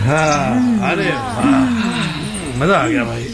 हाँ, अरे मजा आ गया भाई।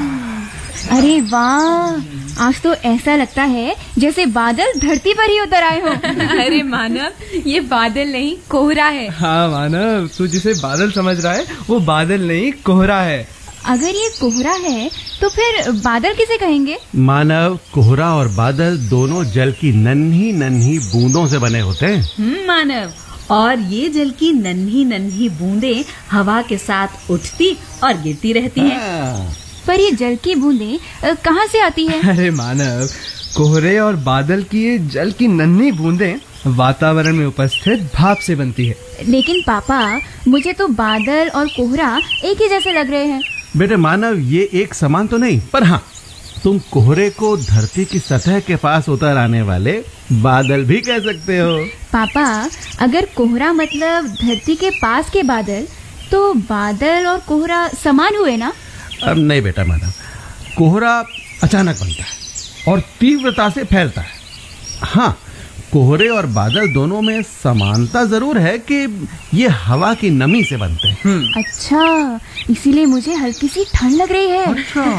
अरे वाह, आज तो ऐसा लगता है जैसे बादल धरती पर ही उतर आए हो। अरे मानव, ये बादल नहीं कोहरा है। हाँ मानव, तू जिसे बादल समझ रहा है वो बादल नहीं कोहरा है। अगर ये कोहरा है तो फिर बादल किसे कहेंगे? मानव, कोहरा और बादल दोनों जल की नन्ही नन्ही बूंदों से बने होते हैं। मानव, और ये जल की नन्ही नन्ही बूंदें हवा के साथ उठती और गिरती रहती हैं। पर ये जल की बूंदें कहाँ से आती है? अरे मानव, कोहरे और बादल की ये जल की नन्ही बूंदें वातावरण में उपस्थित भाप से बनती है। लेकिन पापा, मुझे तो बादल और कोहरा एक ही जैसे लग रहे हैं। बेटे मानव, ये एक समान तो नहीं, पर हाँ, तुम कोहरे को धरती की सतह के पास उतर आने वाले बादल भी कह सकते हो। पापा, अगर कोहरा मतलब धरती के पास के बादल, तो बादल और कोहरा समान हुए ना? अब नहीं बेटा मानव, कोहरा अचानक बनता है और तीव्रता से फैलता है। हाँ, कोहरे और बादल दोनों में समानता जरूर है कि ये हवा की नमी से बनते हैं। अच्छा, इसीलिए मुझे हल्की सी ठंड लग रही है।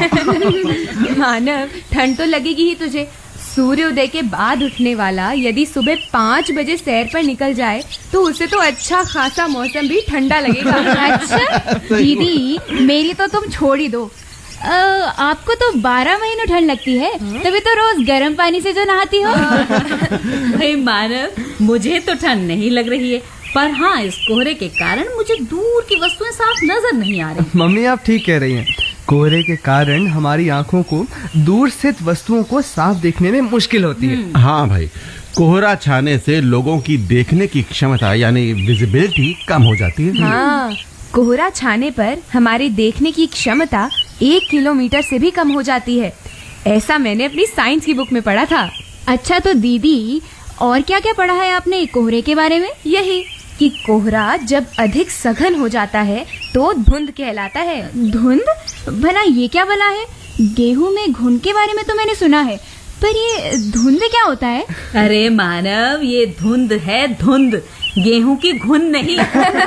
मानव, ठंड तो लगेगी ही तुझे। सूर्योदय के बाद उठने वाला यदि सुबह 5 बजे सैर पर निकल जाए तो उसे तो अच्छा खासा मौसम भी ठंडा लगेगा। अच्छा दीदी, मेरी तो तुम छोड़ ही दो। आपको तो 12 महीनों ठंड लगती है, तभी तो रोज गर्म पानी से जो नहाती हो। भाई मानव, मुझे तो ठंड नहीं लग रही है, पर हाँ, इस कोहरे के कारण मुझे दूर की वस्तुएं साफ नजर नहीं आ रही। मम्मी, आप ठीक कह रही हैं। कोहरे के कारण हमारी आंखों को दूर स्थित वस्तुओं को साफ देखने में मुश्किल होती है। हाँ भाई, कोहरा छाने से लोगों की देखने की क्षमता यानी विजिबिलिटी कम हो जाती है। हाँ, कोहरा छाने पर हमारी देखने की क्षमता 1 किलोमीटर से भी कम हो जाती है। ऐसा मैंने अपनी साइंस की बुक में पढ़ा था। अच्छा तो दीदी, और क्या क्या पढ़ा है आपने कोहरे के बारे में? यही कि कोहरा जब अधिक सघन हो जाता है तो धुंध कहलाता है। धुंध? भला ये क्या बला है? गेहूं में घुन के बारे में तो मैंने सुना है, पर ये धुंध क्या होता है? अरे मानव, ये धुंध है, धुंध, गेहूं की घुन नहीं।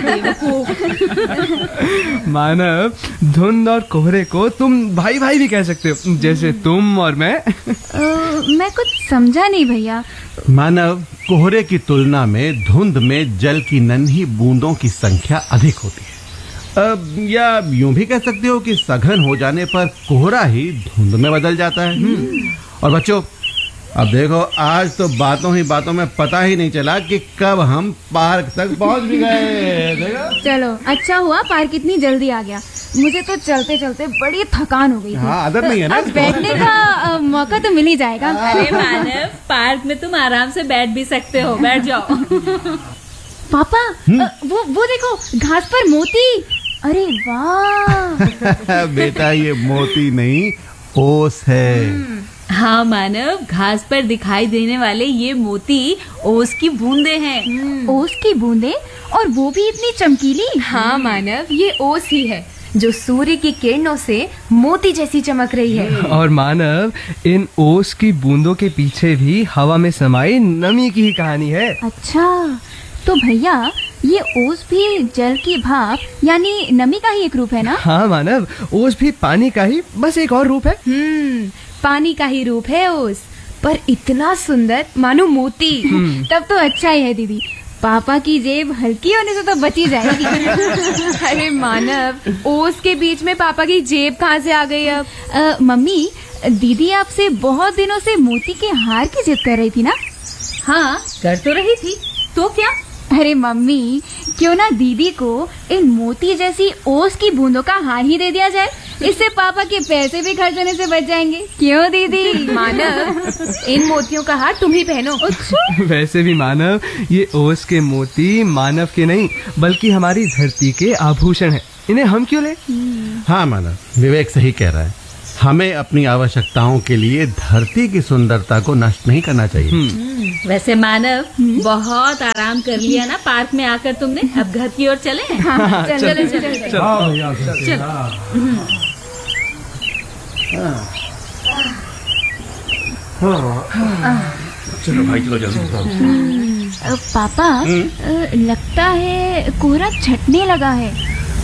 मानव, धुंध और कोहरे को तुम भाई भाई भी कह सकते हो, जैसे तुम और मैं। मैं कुछ समझा नहीं भैया। मानव, कोहरे की तुलना में धुंध में जल की नन्ही बूंदों की संख्या अधिक होती है। या यूं भी कह सकते हो कि सघन हो जाने पर कोहरा ही धुंध में बदल जाता है। और बच्चों, अब देखो, आज तो बातों ही बातों में पता ही नहीं चला कि कब हम पार्क तक पहुंच भी गए। देखो? चलो, अच्छा हुआ पार्क इतनी जल्दी आ गया। मुझे तो चलते चलते बड़ी थकान हो गई थी। हाँ, आदत नहीं है ना। अब बैठने का मौका तो मिल ही जाएगा। अरे मानव, पार्क में तुम आराम से बैठ भी सकते हो, बैठ जाओ। पापा, वो देखो, घास पर मोती। अरे वाह। बेटा, ये मोती नहीं, ओस है। हाँ मानव, घास पर दिखाई देने वाले ये मोती ओस की बूंदे हैं। ओस की बूंदे? और वो भी इतनी चमकीली? हाँ मानव, ये ओस ही है जो सूर्य की किरणों से मोती जैसी चमक रही है। और मानव, इन ओस की बूंदों के पीछे भी हवा में समाई नमी की ही कहानी है। अच्छा, तो भैया, ये ओस भी जल की भाप यानी नमी का ही एक रूप है ना? हाँ मानव, ओस भी पानी का ही बस एक और रूप है। पानी का ही रूप है ओस, पर इतना सुंदर मानो मोती। तब तो अच्छा ही है दीदी, पापा की जेब हल्की होने से तो बची जाएगी। अरे मानव, ओस के बीच में पापा की जेब कहाँ से आ गई अब? मम्मी, दीदी आपसे बहुत दिनों से मोती के हार की जिद कर रही थी ना? हाँ, कर तो रही थी, तो क्या? अरे मम्मी, क्यों ना दीदी को इन मोती जैसी ओस की बूंदों का हार ही दे दिया जाए। इससे पापा के पैसे भी खर्च होने से बच जाएंगे। क्यों दीदी? मानव, इन मोतियों का हार तुम ही पहनो। अच्छा। वैसे भी मानव, ये ओस के मोती मानव के नहीं बल्कि हमारी धरती के आभूषण हैं। इन्हें हम क्यों ले? हाँ मानव, विवेक सही कह रहा है। हमें अपनी आवश्यकताओं के लिए धरती की सुंदरता को नष्ट नहीं करना चाहिए। वैसे मानव, बहुत आराम कर लिया ना पार्क में आकर तुमने, अब घर की ओर चले? चलो चलो भाई, चलो जल्दी। पापा, लगता है कोहरा छटने लगा है।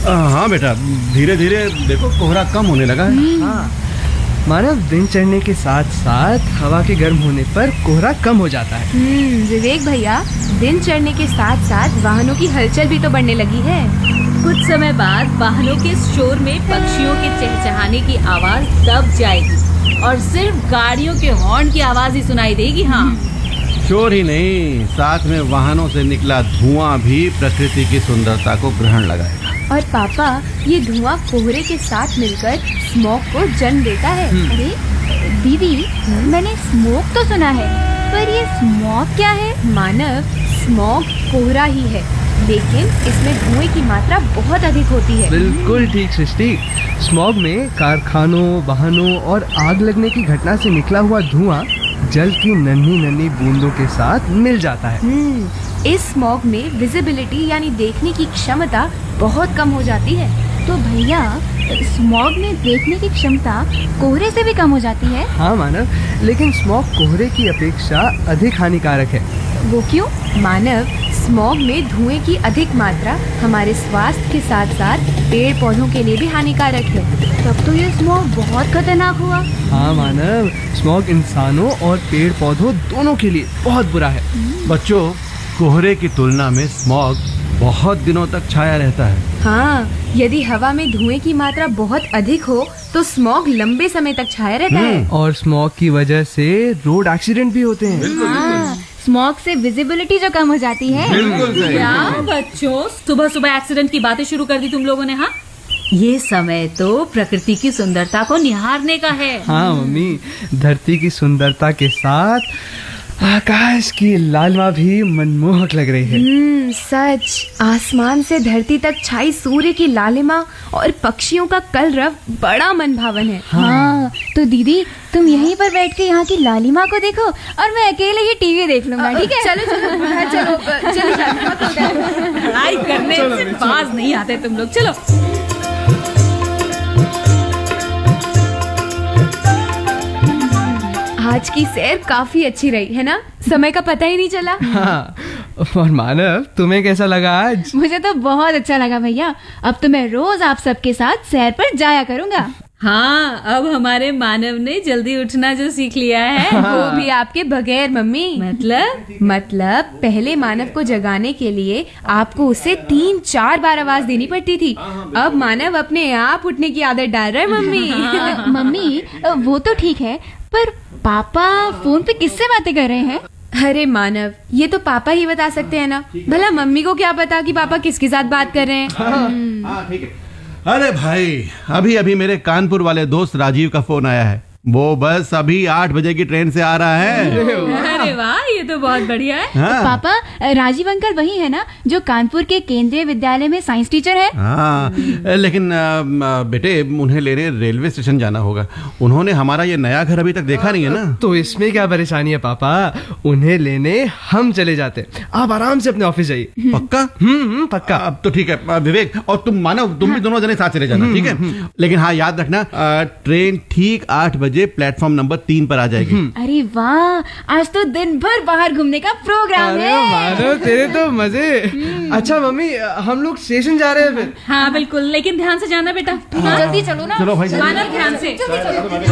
हाँ बेटा, धीरे धीरे देखो कोहरा कम होने लगा है। हाँ मानव, दिन चढ़ने के साथ साथ हवा के गर्म होने पर कोहरा कम हो जाता है। विवेक भैया, दिन चढ़ने के साथ साथ वाहनों की हलचल भी तो बढ़ने लगी है। कुछ समय बाद वाहनों के शोर में पक्षियों के चहचहाने की आवाज दब जाएगी और सिर्फ गाड़ियों के हॉर्न की आवाज ही सुनाई देगी। हाँ, शोर ही नहीं, साथ में वाहनों से निकला धुआं भी प्रकृति की सुंदरता को ग्रहण लगाएगा। और पापा, ये धुआं कोहरे के साथ मिलकर स्मॉग को जन्म देता है। अरे दीदी, मैंने स्मोक तो सुना है, पर ये स्मॉग क्या है? मानव, स्मॉग कोहरा ही है, लेकिन इसमें धुएं की मात्रा बहुत अधिक होती है। बिल्कुल ठीक सृष्टि। स्मॉग में कारखानों, वाहनों और आग लगने की घटना से निकला हुआ धुआं जल की नन्ही नन्ही बूंदों के साथ मिल जाता है। इस स्मॉग में विजिबिलिटी यानी देखने की क्षमता बहुत कम हो जाती है। तो भैया, स्मॉग में देखने की क्षमता कोहरे से भी कम हो जाती है? हाँ मानव, लेकिन स्मॉग कोहरे की अपेक्षा अधिक हानिकारक है। वो क्यों? मानव, स्मॉग में धुएं की अधिक मात्रा हमारे स्वास्थ्य के साथ साथ पेड़ पौधों के लिए भी हानिकारक है। तब तो ये स्मॉग बहुत खतरनाक हुआ। हाँ मानव, स्मॉग इंसानों और पेड़ पौधों दोनों के लिए बहुत बुरा है। बच्चों, कोहरे की तुलना में स्मॉग बहुत दिनों तक छाया रहता है। हाँ, यदि हवा में धुएं की मात्रा बहुत अधिक हो तो स्मॉग लंबे समय तक छाया रहता है। और स्मॉग की वजह से रोड एक्सीडेंट भी होते हैं। हाँ, स्मॉग से विजिबिलिटी जो कम हो जाती है। क्या बच्चों, सुबह सुबह एक्सीडेंट की बातें शुरू कर दी तुम लोगों ने। हाँ, ये समय तो प्रकृति की सुंदरता को निहारने का है। हाँ मम्मी, धरती की सुंदरता के साथ आकाश की लालिमा भी मनमोहक लग रही है। सच, आसमान से धरती तक छाई सूर्य की लालिमा और पक्षियों का कलरव बड़ा मनभावन है। हाँ, तो दीदी तुम यहीं पर बैठ के यहाँ की लालिमा को देखो और मैं अकेले ही टीवी देख लूंगा, ठीक है? चलो लड़ाई करने से बाज नहीं आते तुम लोग। चलो। आज की सैर काफी अच्छी रही है ना? समय का पता ही नहीं चला। हाँ, और मानव, तुम्हें कैसा लगा आज? मुझे तो बहुत अच्छा लगा भैया। अब तो मैं रोज आप सबके साथ सैर पर जाया करूंगा। हाँ, अब हमारे मानव ने जल्दी उठना जो सीख लिया है। वो भी आपके बगैर मम्मी। मतलब पहले मानव को जगाने के लिए आपको उसे 3-4 बार आवाज देनी पड़ती थी। अब मानव अपने आप उठने की आदत डाल रहा है मम्मी। मम्मी, वो तो ठीक है, पर पापा फोन पे किससे बातें कर रहे हैं? अरे मानव, ये तो पापा ही बता सकते हैं ना। भला मम्मी को क्या पता कि पापा किसके साथ बात कर रहे हैं। हाँ, ठीक है। अरे भाई, अभी अभी मेरे कानपुर वाले दोस्त राजीव का फोन आया है। वो बस अभी 8 बजे की ट्रेन से आ रहा है। अरे वाह, ये तो बहुत बढ़िया है। हाँ। तो पापा, राजीव अंकल वही है ना जो कानपुर के केंद्रीय विद्यालय में साइंस टीचर है? हाँ, लेकिन बेटे, उन्हें लेने रेलवे स्टेशन जाना होगा। उन्होंने हमारा ये नया घर अभी तक देखा नहीं है ना। तो इसमें क्या परेशानी है पापा? उन्हें लेने हम चले जाते। आप आराम से अपने ऑफिस जाइए। पक्का? पक्का। अब तो ठीक है। विवेक और तुम मानव, तुम भी दोनों जने साथ चले जाना, ठीक है? लेकिन हाँ, याद रखना, ट्रेन ठीक 8 बजे प्लेटफॉर्म नंबर 3 पर आ जाएगी। अरे वाह, आज तो दिन भर बाहर घूमने का प्रोग्राम अरे है। मानव, तेरे तो मजे। अच्छा मम्मी, हम लोग स्टेशन जा रहे हैं फिर। हाँ बिल्कुल, लेकिन ध्यान से जाना बेटा। जल्दी चलो ना। चलो भाई, मानव, ध्यान से।